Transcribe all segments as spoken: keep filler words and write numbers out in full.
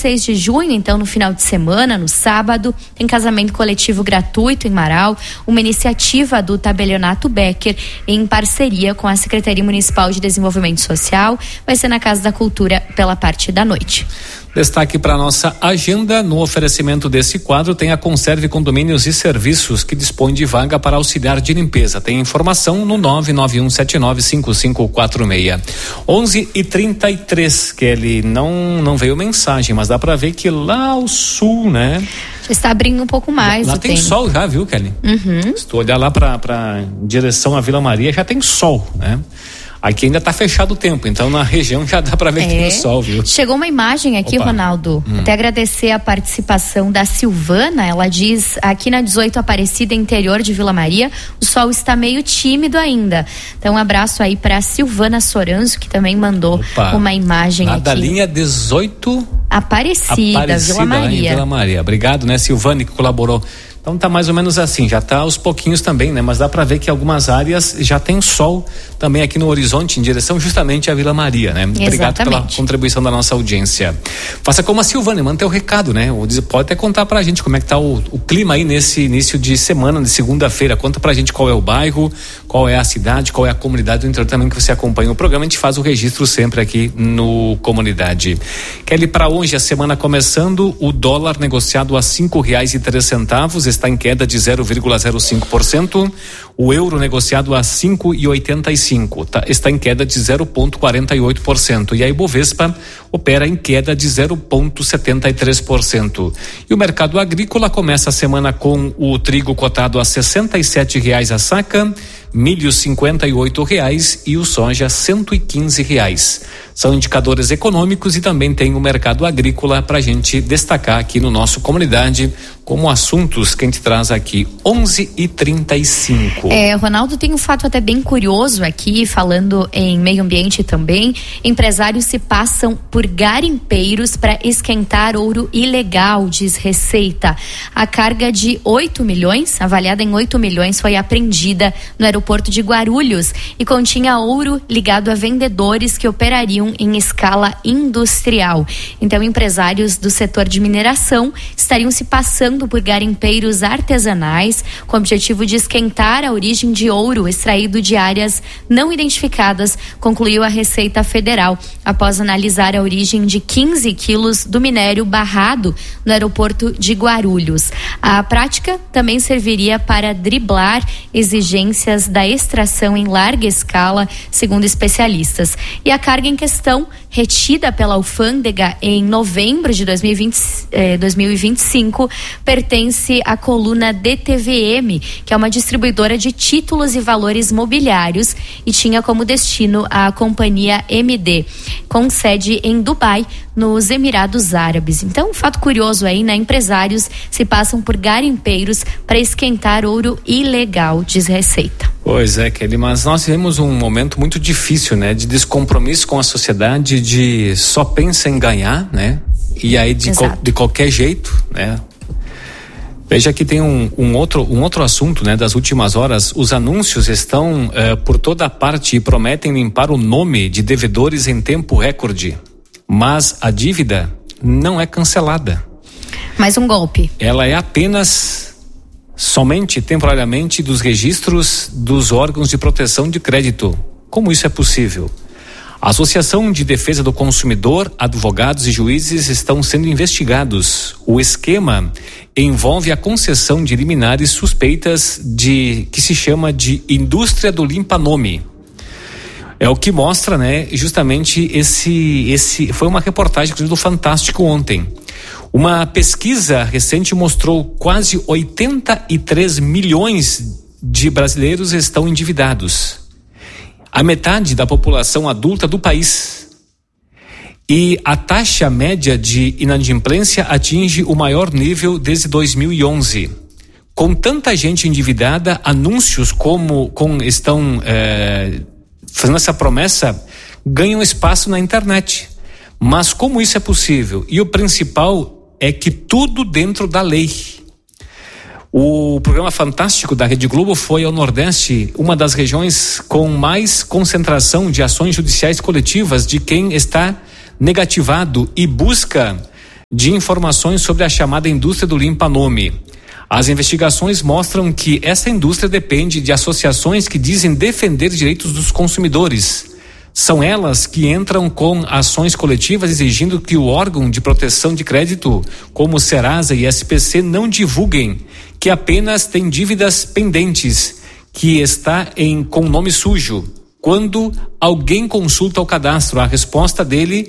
seis de junho, então no final de semana, no sábado, tem casamento coletivo gratuito em Marau, uma iniciativa do Tabelionato Becker em parceria com a Secretaria Municipal de Desenvolvimento Social, vai ser na Casa da Cultura pela parte da noite. Destaque para a nossa agenda. No oferecimento desse quadro tem a Conserve Condomínios e Serviços, que dispõe de vaga para auxiliar de limpeza. Tem informação no nove nove um sete nove cinco cinco quatro seis. onze e trinta e três, Kelly, não, não veio mensagem, mas dá para ver que lá ao sul, né? Já está abrindo um pouco mais. Lá, lá tem tempo. Sol já, viu, Kelly? Uhum. Se tu olhar lá para para direção à Vila Maria, já tem sol, né? Aqui ainda está fechado o tempo, então na região já dá para ver é. que tem o sol, viu? Chegou uma imagem aqui, Opa. Ronaldo. Hum. Até agradecer a participação da Silvana. Ela diz: aqui na dezoito Aparecida, interior de Vila Maria, o sol está meio tímido ainda. Então um abraço aí para Silvana Soranzo, que também mandou Opa. uma imagem lá aqui. Da linha dezoito Aparecida, Aparecida Vila Maria. Vila Maria. Obrigado, né, Silvane, que colaborou. Então tá mais ou menos assim, já tá aos pouquinhos também, né? Mas dá para ver que algumas áreas já tem sol também aqui no horizonte, em direção justamente à Vila Maria, né? Exatamente. Obrigado pela contribuição da nossa audiência. Faça como a Silvana, manda teu recado, né? Pode até contar pra gente como é que tá o, o clima aí nesse início de semana, de segunda-feira. Conta pra gente qual é o bairro, qual é a cidade, qual é a comunidade do interior também que você acompanha o programa. A gente faz o registro sempre aqui no Comunidade. Kelly, para hoje, a semana começando, o dólar negociado a cinco reais e três centavos, está em queda de zero vírgula zero cinco por cento. O euro negociado a cinco e oitenta e cinco, tá, está em queda de zero vírgula quarenta e oito por cento. E a Ibovespa opera em queda de zero vírgula setenta e três por cento. E o mercado agrícola começa a semana com o trigo cotado a sessenta e sete reais a saca, milho cinquenta e oito reais e o soja cento e quinze reais. São indicadores econômicos e também tem o mercado agrícola para a gente destacar aqui no nosso Comunidade como assuntos que a gente traz aqui. Onze e trinta e cinco. É, Ronaldo, tem um fato até bem curioso aqui, falando em meio ambiente também. Empresários se passam por garimpeiros para esquentar ouro ilegal, diz Receita. A carga de oito milhões, avaliada em oito milhões, foi apreendida no aeroporto de Guarulhos e continha ouro ligado a vendedores que operariam em escala industrial. Então, empresários do setor de mineração estariam se passando por garimpeiros artesanais com o objetivo de esquentar a origem de ouro extraído de áreas não identificadas, concluiu a Receita Federal, após analisar a origem de quinze quilos do minério barrado no aeroporto de Guarulhos. A prática também serviria para driblar exigências da extração em larga escala, segundo especialistas. E a carga em questão, retida pela alfândega em novembro de dois mil e vinte, eh, dois mil e vinte e cinco, pertence à coluna D T V M, que é uma distribuidora de títulos e valores mobiliários, e tinha como destino a companhia M D, com sede em Dubai, nos Emirados Árabes. Então, um fato curioso aí, né? Empresários se passam por garimpeiros para esquentar ouro ilegal, diz Receita. Pois é, Kelly, mas nós vivemos um momento muito difícil, né? De descompromisso com a sociedade, de só pensa em ganhar, né? E aí de, co- de qualquer jeito, né? Veja que tem um, um, outro, um outro assunto, né? Das últimas horas, os anúncios estão eh, por toda parte e prometem limpar o nome de devedores em tempo recorde, mas a dívida não é cancelada. Mais um golpe. Ela é apenas somente temporariamente dos registros dos órgãos de proteção de crédito. Como isso é possível? A Associação de Defesa do Consumidor, advogados e juízes estão sendo investigados. O esquema envolve a concessão de liminares suspeitas de que se chama de indústria do limpa-nome. É o que mostra, né, justamente esse, esse, foi uma reportagem inclusive do Fantástico ontem. Uma pesquisa recente mostrou quase oitenta e três milhões de brasileiros estão endividados. A metade da população adulta do país. E a taxa média de inadimplência atinge o maior nível desde dois mil e onze. Com tanta gente endividada, anúncios como, como estão eh, fazendo essa promessa ganham espaço na internet. Mas como isso é possível? E o principal é que tudo dentro da lei. O programa Fantástico da Rede Globo foi ao Nordeste, uma das regiões com mais concentração de ações judiciais coletivas de quem está negativado e busca de informações sobre a chamada indústria do limpa-nome. As investigações mostram que essa indústria depende de associações que dizem defender direitos dos consumidores. São elas que entram com ações coletivas exigindo que o órgão de proteção de crédito, como o Serasa e S P C, não divulguem que apenas tem dívidas pendentes, que está em com nome sujo. Quando alguém consulta o cadastro, a resposta dele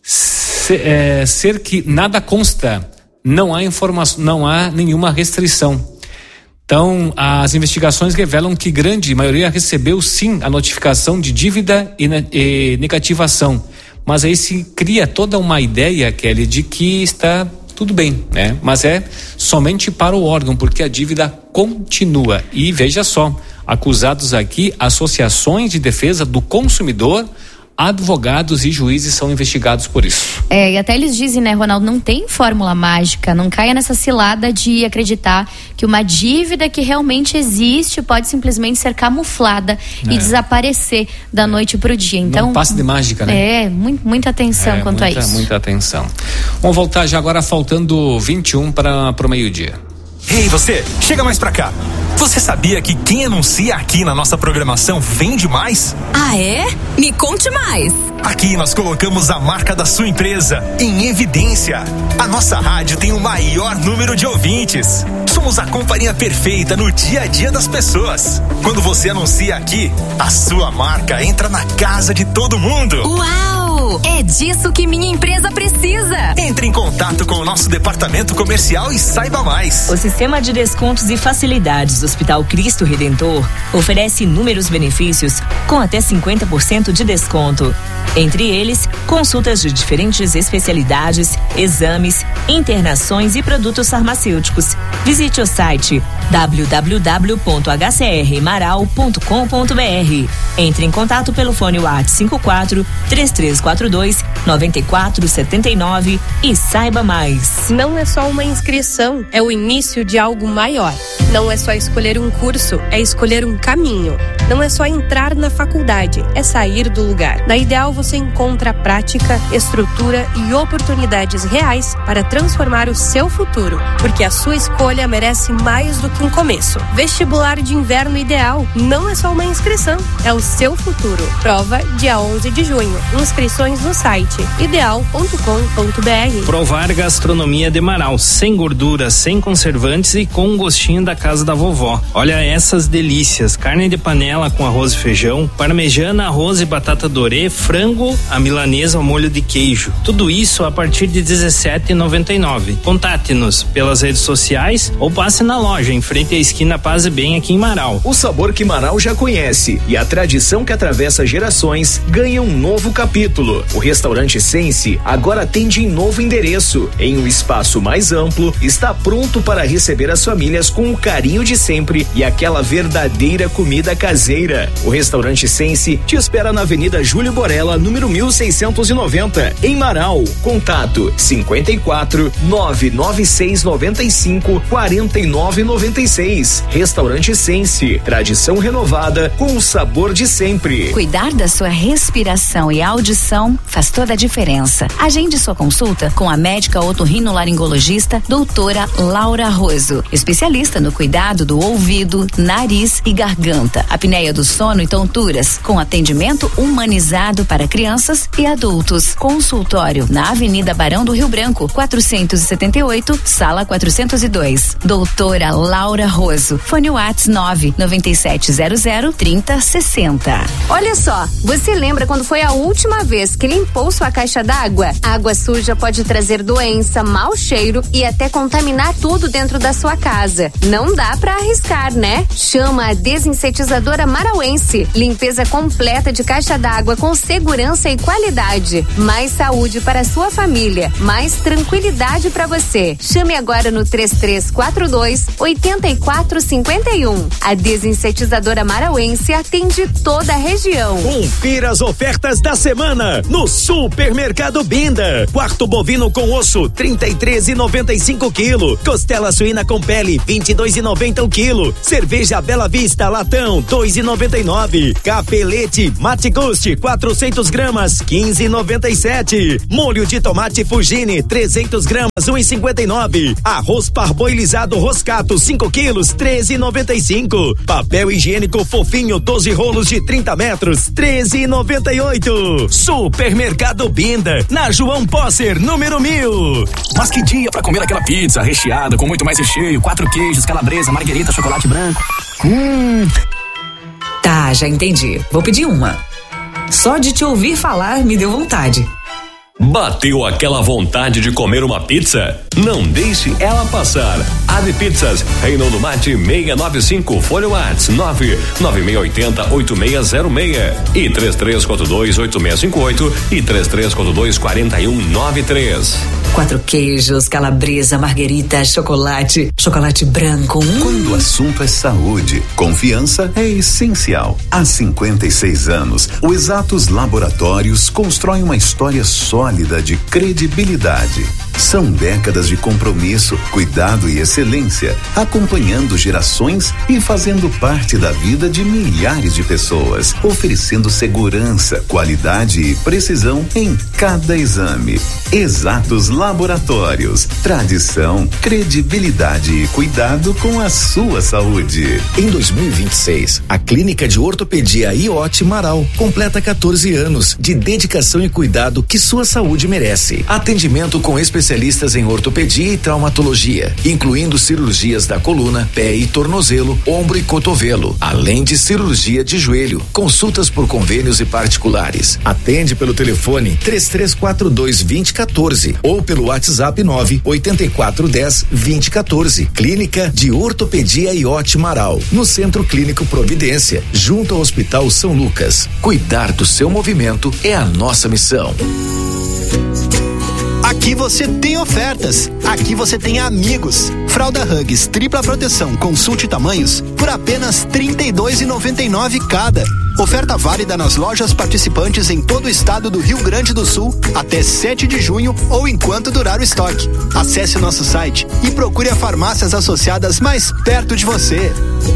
se, é, ser que nada consta, não há informação, não há nenhuma restrição. Então, as investigações revelam que grande maioria recebeu sim a notificação de dívida e, e negativação, mas aí se cria toda uma ideia, Kelly, de que está tudo bem, né? Mas é somente para o órgão, porque a dívida continua. E veja só, acusados aqui, associações de defesa do consumidor, advogados e juízes são investigados por isso. É, e até eles dizem, né, Ronaldo, não tem fórmula mágica, não caia nessa cilada de acreditar que uma dívida que realmente existe pode simplesmente ser camuflada é. e desaparecer da é. noite para o dia. Então, não passe de mágica, né? É, muito, muita atenção é, quanto muita, a isso. Muita atenção. Vamos voltar já agora, faltando vinte e um para o meio-dia. Ei, você, chega mais pra cá. Você sabia que quem anuncia aqui na nossa programação vende mais? Ah, é? Me conte mais. Aqui nós colocamos a marca da sua empresa em evidência. A nossa rádio tem o maior número de ouvintes. Somos a companhia perfeita no dia a dia das pessoas. Quando você anuncia aqui, a sua marca entra na casa de todo mundo. Uau! É disso que minha empresa precisa. Entre em contato com o nosso departamento comercial e saiba mais. O Sistema de Descontos e Facilidades do Hospital Cristo Redentor oferece inúmeros benefícios com até cinquenta por cento de desconto. Entre eles, consultas de diferentes especialidades, exames, internações e produtos farmacêuticos. Visite o site w w w ponto h c r maral ponto com ponto b r. Entre em contato pelo fone WhatsApp cinco quatro três três quatro dois nove quatro sete nove e saiba mais. Não é só uma inscrição, é o início de algo maior. Não é só escolher um curso, é escolher um caminho. Não é só entrar na faculdade, é sair do lugar. Na Ideal você encontra prática, estrutura e oportunidades reais para transformar o seu futuro, porque a sua escolha merece mais do que um começo. Vestibular de Inverno Ideal não é só uma inscrição, é o seu futuro. Prova dia onze de junho. Inscrições no site ideal ponto com ponto b r. Provar gastronomia de Marau, sem gordura, sem conservantes e com um gostinho da casa da vovó. Olha essas delícias: carne de panela com arroz e feijão, parmejana, arroz e batata dorê, frango, a milanesa ao molho de queijo. Tudo isso a partir de dezessete reais e noventa e nove centavos. Contate-nos pelas redes sociais ou passe na loja em frente à esquina Paz e Bem aqui em Marau. O sabor que Marau já conhece e a tradição que atravessa gerações ganha um novo capítulo. O restaurante Sense agora atende em novo endereço, em um espaço mais amplo, está pronto para receber as famílias com o carinho de sempre e aquela verdadeira comida caseira. O restaurante Sense te espera na Avenida Júlio Borella, número mil seiscentos e noventa, em Marau. Contato cinquenta e quatro nove nove seis noventa e cinco quarenta e nove noventa e seis. Restaurante Sense, tradição renovada com o sabor de sempre. Cuidar da sua respiração e audição faz toda a diferença. Agende sua consulta com a médica otorrinolaringologista doutora Laura Roso, especialista no cuidado do ouvido, nariz e garganta, apneia do sono e tonturas, com atendimento humanizado para crianças e adultos. Consultório na Avenida Barão do Rio Branco, quatrocentos e setenta e oito, sala quatrocentos e dois. Doutora Laura Roso. Fone WhatsApp nove nove sete zero zero trinta sessenta. Olha só, você lembra quando foi a última vez que limpou sua caixa d'água? A água suja pode trazer doença, mau cheiro e até contaminar tudo dentro da sua casa. Não dá pra arriscar, né? Chama a desinsetizadora marauense. Limpeza completa de caixa d'água com segurança e qualidade. Mais saúde para a sua família, mais tranquilidade para você. Chame agora no três três quatro dois oito quatro cinco um. A desinsetizadora marauense atende toda a região. Confira as ofertas da semana no Supermercado Binda. Quarto bovino com osso trinta trinta e três e noventa e cinco quilo. Costela suína com pele, vinte e dois e noventa o quilo. Cerveja Bela Vista latão, dois e noventa e nove. Capelete Mate Ghost, quatrocentos gramas, quinze e noventa e sete. Molho de tomate Fugini, trezentos gramas, um e cinquenta e nove. Arroz parboilizado Roscato, cinco quilos, treze e noventa e cinco. Papel higiênico fofinho, doze rolos de trinta metros, treze e noventa e oito. Supermercado Binda, na João Posser, número mil. Mas que dia pra comer aquela pizza recheada com muito mais recheio, quatro queijos, calabresa, marguerita, chocolate branco. Hum. Tá, já entendi. Vou pedir uma. Só de te ouvir falar me deu vontade. Bateu aquela vontade de comer uma pizza? Não deixe ela passar. Ave Pizzas, Reino do Mate seiscentos e noventa e cinco, Folha Whats nove nove seis oito zero oito seis zero seis e três três quatro dois oito seis cinco oito e três três quatro dois quatro um nove três. Quatro queijos, calabresa, marguerita, chocolate, chocolate branco. Hum. Quando o assunto é saúde, confiança é essencial. Há cinquenta e seis anos, o Exatos Laboratórios constrói uma história sólida de credibilidade. São décadas de compromisso, cuidado e excelência, acompanhando gerações e fazendo parte da vida de milhares de pessoas, oferecendo segurança, qualidade e precisão em cada exame. Exatos Laboratórios, tradição, credibilidade e cuidado com a sua saúde. Em dois mil e vinte e seis, a Clínica de Ortopedia I O T Marau completa quatorze anos de dedicação e cuidado que sua saúde merece. Atendimento com especialistas em ortopedia e traumatologia, incluindo cirurgias da coluna, pé e tornozelo, ombro e cotovelo, além de cirurgia de joelho, consultas por convênios e particulares. Atende pelo telefone três três quatro dois dois zero um quatro ou pelo WhatsApp nove oito quatro um zero dois zero um quatro. Clínica de Ortopedia I O T Marau, no Centro Clínico Providência, junto ao Hospital São Lucas. Cuidar do seu movimento é a nossa missão. Aqui você tem ofertas, aqui você tem amigos. Fralda Huggies tripla proteção, consulte tamanhos por apenas trinta e dois reais e noventa e nove centavos cada. Oferta válida nas lojas participantes em todo o estado do Rio Grande do Sul até sete de junho ou enquanto durar o estoque. Acesse o nosso site e procure as farmácias associadas mais perto de você.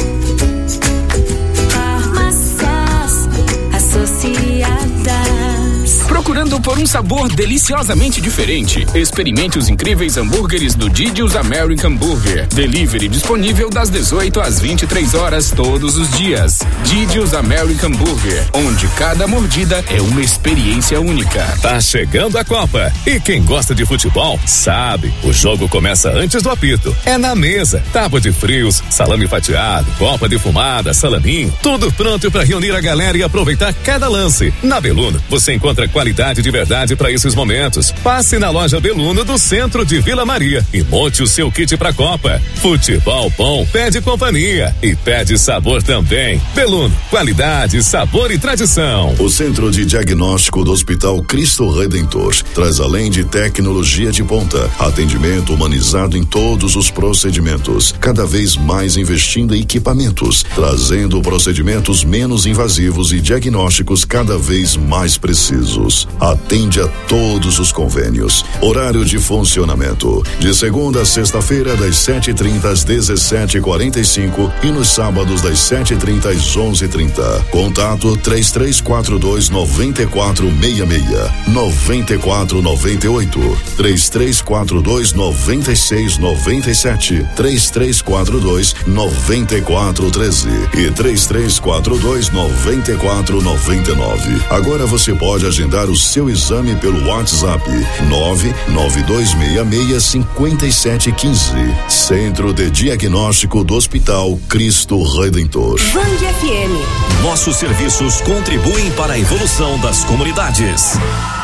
Farmácias Associadas. Procurando por um sabor deliciosamente diferente? Experimente os incríveis hambúrgueres do Didi's American Burger. Delivery disponível das dezoito às vinte e três horas todos os dias. Didi's American Burger, onde cada mordida é uma experiência única. Tá chegando a Copa e quem gosta de futebol sabe, o jogo começa antes do apito. É na mesa, tábua de frios, salame fatiado, copa defumada, salaminho, tudo pronto para reunir a galera e aproveitar cada lance. Na Beluno, você encontra qualidade de verdade para esses momentos. Passe na loja Beluno do centro de Vila Maria e monte o seu kit pra Copa. Futebol bom pede companhia e pede sabor também. Beluno, qualidade, sabor e tradição. O Centro de Diagnóstico do Hospital Cristo Redentor traz, além de tecnologia de ponta, atendimento humanizado em todos os procedimentos, cada vez mais investindo em equipamentos, trazendo procedimentos menos invasivos e diagnósticos cada vez mais precisos. Atende a todos os convênios. Horário de funcionamento: de segunda a sexta-feira, das sete e trinta às dezessete e quarenta e cinco e nos sábados das sete e trinta às onze e trinta. Contato três três quatro dois nove quatro seis seis nove quatro nove oito três três quatro dois nove seis nove sete três três quatro dois nove quatro um três e três três quatro dois nove quatro nove nove. Agora você pode agendar o seu exame pelo WhatsApp nove nove dois seis seis cinco sete um cinco. Centro de Diagnóstico do Hospital Cristo Redentor. Band F M. Nossos serviços contribuem para a evolução das comunidades.